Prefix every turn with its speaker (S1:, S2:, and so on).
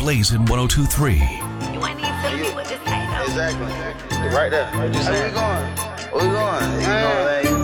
S1: Blazing 102.3.
S2: You ain't even telling me what to say, though.
S3: Exactly. Right there. Where we going? Where we going? You know that.